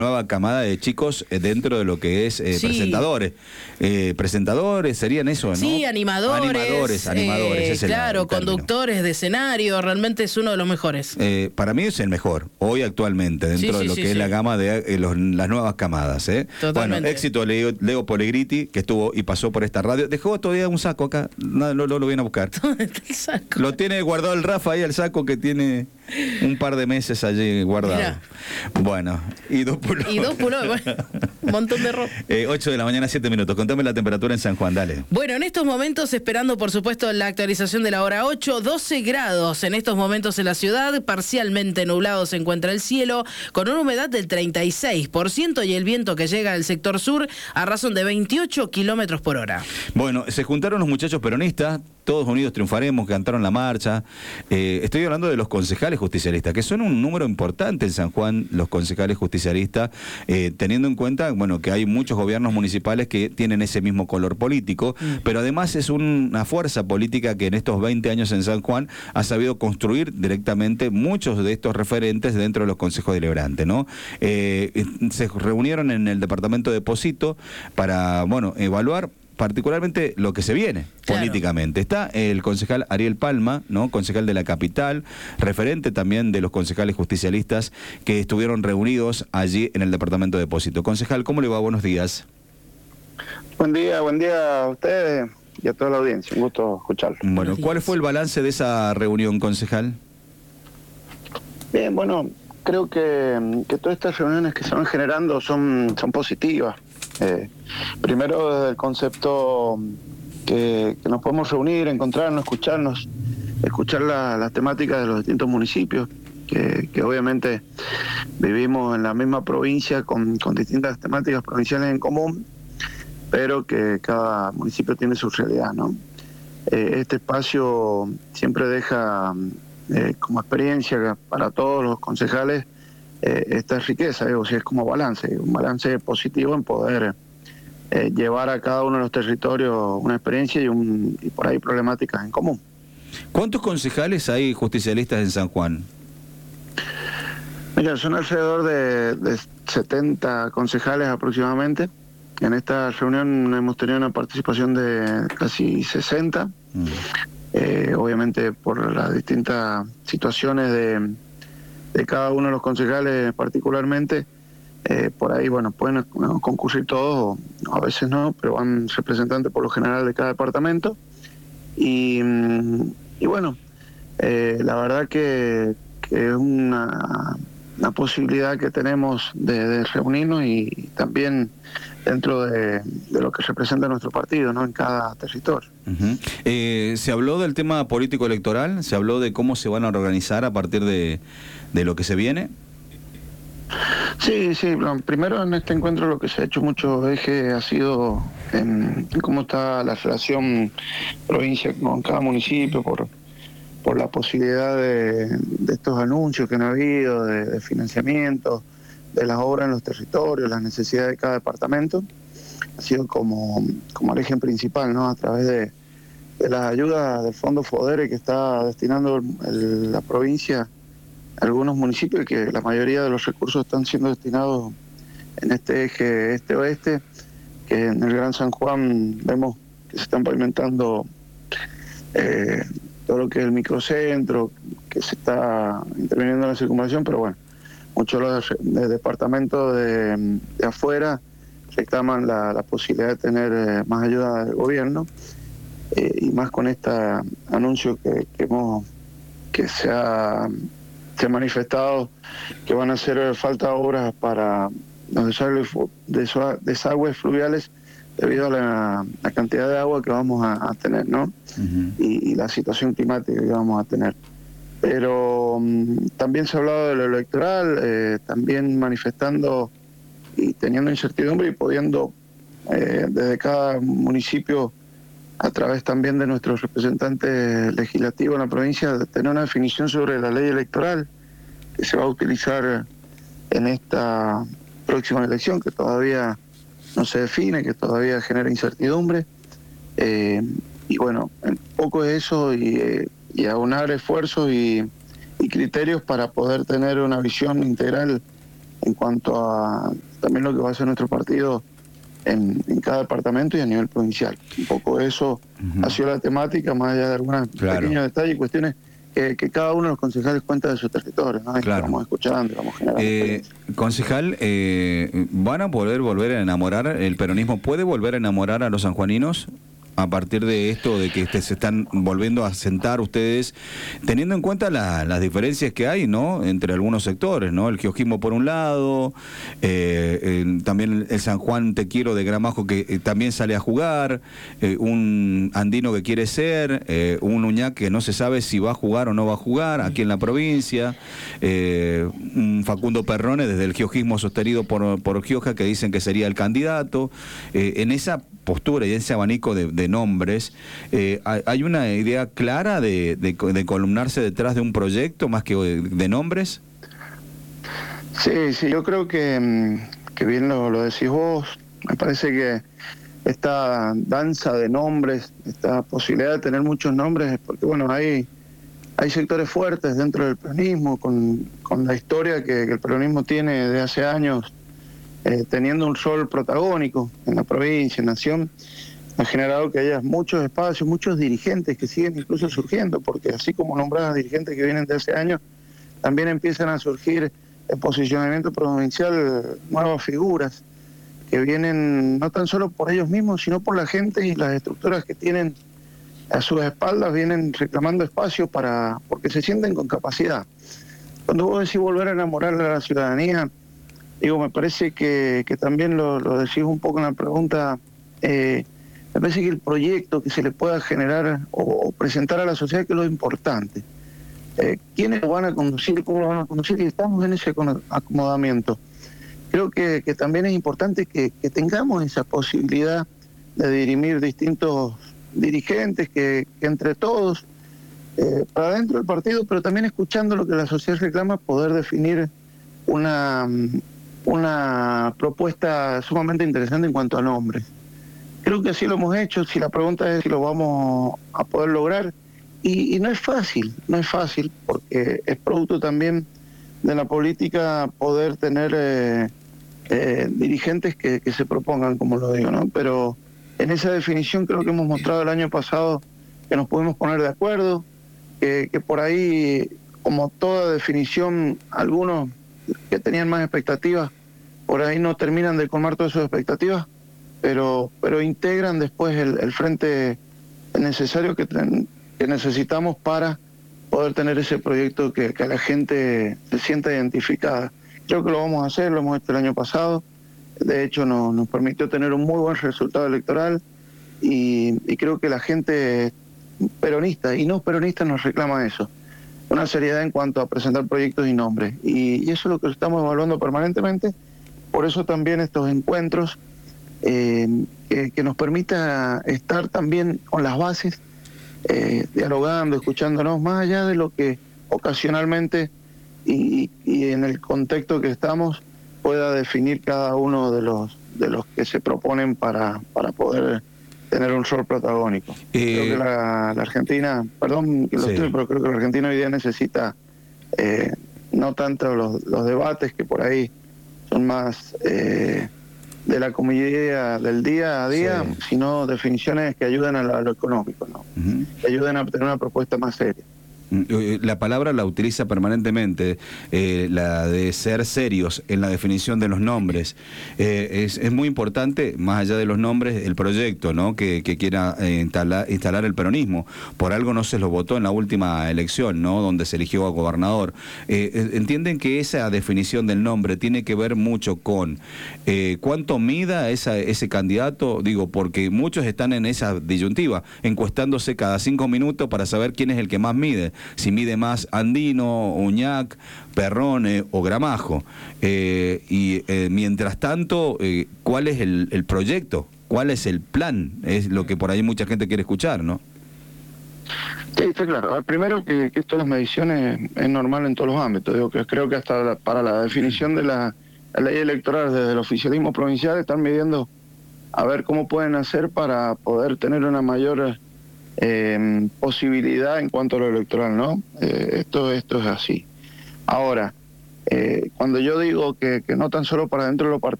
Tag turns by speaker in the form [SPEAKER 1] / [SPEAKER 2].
[SPEAKER 1] nueva camada de chicos dentro de lo que es
[SPEAKER 2] Sí.
[SPEAKER 1] presentadores. Presentadores serían eso, ¿no?
[SPEAKER 2] Sí, animadores.
[SPEAKER 1] Animadores, ese es
[SPEAKER 2] claro,
[SPEAKER 1] el término.
[SPEAKER 2] conductores de escenario, realmente es uno de los mejores.
[SPEAKER 1] Para mí es el mejor, hoy actualmente, dentro de lo que es la gama de las nuevas camadas.
[SPEAKER 2] Totalmente.
[SPEAKER 1] Bueno, éxito Leo Pellegriti, que estuvo y pasó por esta radio. Dejó todavía un saco acá, no lo vienen a buscar.
[SPEAKER 2] ¿Dónde está el saco?
[SPEAKER 1] Lo tiene guardado el Rafa ahí, el saco que tiene un par de meses allí guardado.
[SPEAKER 2] Mirá.
[SPEAKER 1] Bueno, y dos pullovers.
[SPEAKER 2] Y dos pullovers, bueno, un montón de ropa.
[SPEAKER 1] 8 de la mañana, 7 minutos. Contame la temperatura en San Juan, dale.
[SPEAKER 2] Bueno, en estos momentos, esperando por supuesto la actualización de la hora 8, 12 grados en estos momentos en la ciudad, parcialmente nublado se encuentra el cielo, con una humedad del 36% y el viento que llega del sector sur a razón de 28 kilómetros por hora.
[SPEAKER 1] Bueno, se juntaron los muchachos peronistas, todos unidos triunfaremos, cantaron la marcha. Estoy hablando de los concejales justicialistas, que son un número importante en San Juan, los concejales justicialistas, teniendo en cuenta, bueno, que hay muchos gobiernos municipales que tienen ese mismo color político, pero además es una fuerza política que en estos 20 años en San Juan ha sabido construir directamente muchos de estos referentes dentro de los consejos deliberantes, ¿no? Se reunieron en el departamento de Posito para, bueno, evaluar particularmente lo que se viene políticamente. Está el concejal Ariel Palma, ¿no? Concejal de la capital, referente también de los concejales justicialistas que estuvieron reunidos allí en el departamento de Posito. Concejal, ¿cómo le va? Buenos días.
[SPEAKER 3] Buen día a ustedes y a toda la audiencia. Un gusto escucharlo.
[SPEAKER 1] Bueno, ¿cuál fue el balance de esa reunión, concejal?
[SPEAKER 3] Bien, bueno, creo que todas estas reuniones que se van generando son positivas. Primero desde el concepto que nos podemos reunir, encontrarnos, escucharnos, escuchar las temáticas de los distintos municipios, que obviamente vivimos en la misma provincia con distintas temáticas provinciales en común, pero que cada municipio tiene su realidad, ¿no? Este espacio siempre deja como experiencia para todos los concejales esta riqueza, o sea, es como un balance positivo en poder llevar a cada uno de los territorios una experiencia y por ahí problemáticas en común.
[SPEAKER 1] ¿Cuántos concejales hay justicialistas en San Juan?
[SPEAKER 3] Mira, son alrededor de 70 concejales aproximadamente. En esta reunión hemos tenido una participación de casi 60, obviamente por las distintas situaciones de cada uno de los concejales particularmente. Por ahí, bueno, pueden concurrir todos, o a veces no, pero van representantes por lo general de cada departamento. Y bueno, la verdad que es una posibilidad que tenemos de reunirnos y también dentro de lo que representa nuestro partido, ¿no? En cada territorio.
[SPEAKER 1] ¿Se habló del tema político electoral? ¿Se habló de cómo se van a organizar a partir de lo que se viene?
[SPEAKER 3] Sí, primero en este encuentro lo que se ha hecho mucho eje ha sido en cómo está la relación provincia con cada municipio por la posibilidad de estos anuncios que han habido, de financiamiento, de las obras en los territorios, las necesidades de cada departamento. Ha sido como el eje principal, ¿no? A través de las ayudas del Fondo FODERE que está destinando la provincia a algunos municipios, y que la mayoría de los recursos están siendo destinados en este eje este-oeste, que en el Gran San Juan vemos que se están pavimentando todo lo que es el microcentro, que se está interviniendo en la circunvalación, pero bueno, muchos de los departamentos de afuera reclaman la posibilidad de tener más ayuda del gobierno, y más con este anuncio que se ha manifestado, que van a hacer falta obras para los desagües fluviales debido a la cantidad de agua que vamos a tener, ¿no? Y la situación climática que vamos a tener. Pero también se ha hablado de lo electoral, también manifestando y teniendo incertidumbre y pudiendo desde cada municipio, a través también de nuestros representantes legislativos en la provincia, tener una definición sobre la ley electoral que se va a utilizar en esta próxima elección, que todavía no se define, que todavía genera incertidumbre. Y bueno, un poco es eso, y aunar esfuerzos y criterios para poder tener una visión integral en cuanto a también lo que va a hacer nuestro partido en cada departamento y a nivel provincial. Un poco eso ha sido la temática, más allá de algunos pequeños detalles y cuestiones que cada uno de los concejales cuenta de su territorio, ¿no?
[SPEAKER 1] Claro.
[SPEAKER 3] Vamos escuchando, vamos generando experiencia.
[SPEAKER 1] Concejal, ¿van a volver a enamorar, el peronismo puede volver a enamorar a los sanjuaninos a partir de esto, de que se están volviendo a sentar ustedes, teniendo en cuenta las diferencias que hay, ¿no?, entre algunos sectores, ¿no? El kiosquismo por un lado, también el San Juan Te Quiero de Gramajo que también sale a jugar, un andino que quiere ser, un Uñac que no se sabe si va a jugar o no va a jugar aquí en la provincia, un Facundo Perrone desde el kiosquismo sostenido por Gioja que dicen que sería el candidato. En esa postura y ese abanico de nombres, ¿hay una idea clara de columnarse detrás de un proyecto más que de nombres?
[SPEAKER 3] Sí, yo creo que bien lo decís vos. Me parece que esta danza de nombres, esta posibilidad de tener muchos nombres, porque bueno, hay sectores fuertes dentro del peronismo, con la historia que el peronismo tiene de hace años, teniendo un rol protagónico en la provincia, en nación, ha generado que haya muchos espacios, muchos dirigentes que siguen incluso surgiendo, porque así como nombradas dirigentes que vienen de hace años, también empiezan a surgir en posicionamiento provincial nuevas figuras que vienen no tan solo por ellos mismos, sino por la gente y las estructuras que tienen a sus espaldas, vienen reclamando espacio porque se sienten con capacidad. Cuando vos decís volver a enamorar a la ciudadanía, digo, me parece que también lo decís un poco en la pregunta, me parece que el proyecto que se le pueda generar o presentar a la sociedad, que es lo importante. ¿Quiénes lo van a conducir? ¿Cómo lo van a conducir? Y estamos en ese acomodamiento. Creo que también es importante que tengamos esa posibilidad de dirimir distintos dirigentes, que entre todos, para dentro del partido, pero también escuchando lo que la sociedad reclama, poder definir una propuesta sumamente interesante en cuanto a nombres. Creo que así lo hemos hecho. Si la pregunta es si lo vamos a poder lograr, y no es fácil, porque es producto también de la política poder tener dirigentes que se propongan, como lo digo, ¿no? Pero en esa definición creo que hemos mostrado el año pasado que nos pudimos poner de acuerdo, que por ahí, como toda definición, algunos que tenían más expectativas, por ahí no terminan de colmar todas sus expectativas, pero integran después el frente necesario que necesitamos para poder tener ese proyecto que a la gente se sienta identificada. Creo que lo vamos a hacer, lo hemos hecho el año pasado, de hecho nos permitió tener un muy buen resultado electoral y creo que la gente peronista y no peronista nos reclama eso, una seriedad en cuanto a presentar proyectos y nombres, y eso es lo que estamos evaluando permanentemente. Por eso también estos encuentros que nos permita estar también con las bases, dialogando, escuchándonos, más allá de lo que ocasionalmente y en el contexto que estamos pueda definir cada uno de los que se proponen para poder tener un rol protagónico. Creo que la Argentina, perdón que lo estoy, pero creo que la Argentina hoy día necesita no tanto los debates que por ahí son más de la comedia del día a día, sino definiciones que ayuden a lo económico, ¿no? Que ayuden a tener una propuesta más seria.
[SPEAKER 1] La palabra la utiliza permanentemente, la de ser serios en la definición de los nombres. Es muy importante, más allá de los nombres, el proyecto, ¿no?, que quiera instalar el peronismo. Por algo no se lo votó en la última elección, ¿no?, donde se eligió a gobernador. ¿Entienden que esa definición del nombre tiene que ver mucho con cuánto mida ese candidato? Digo, porque muchos están en esa disyuntiva, encuestándose cada 5 minutos para saber quién es el que más mide. Si mide más Andino, Uñac, Perrone o Gramajo. Mientras tanto, ¿cuál es el proyecto? ¿Cuál es el plan? Es lo que por ahí mucha gente quiere escuchar, ¿no?
[SPEAKER 3] Sí, está claro. Primero que esto de las mediciones es normal en todos los ámbitos. Digo, que creo que hasta para la definición de la ley electoral desde el oficialismo provincial están midiendo a ver cómo pueden hacer para poder tener una mayor posibilidad en cuanto a lo electoral, ¿no? Esto es así. Ahora, Cuando yo digo que no tan solo para dentro de los partidos,